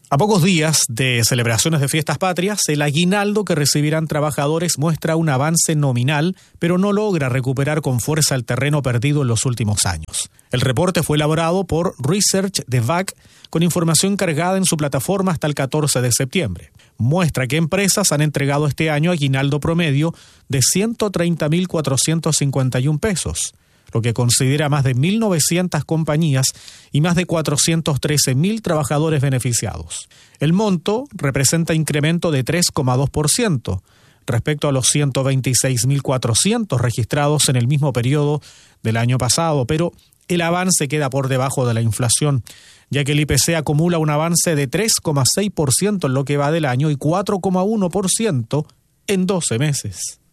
A pocos días de celebraciones de fiestas patrias, el aguinaldo que recibirán trabajadores muestra un avance nominal, pero no logra recuperar con fuerza el terreno perdido en los últimos años. El reporte fue elaborado por Research de VAC con información cargada en su plataforma hasta el 14 de septiembre. Muestra que empresas han entregado este año aguinaldo promedio de 130.451 pesos, lo que considera más de 1.900 compañías y más de 413.000 trabajadores beneficiados. El monto representa incremento de 3,2% respecto a los 126.400 registrados en el mismo periodo del año pasado, pero el avance queda por debajo de la inflación, ya que el IPC acumula un avance de 3,6% en lo que va del año y 4,1% en 12 meses.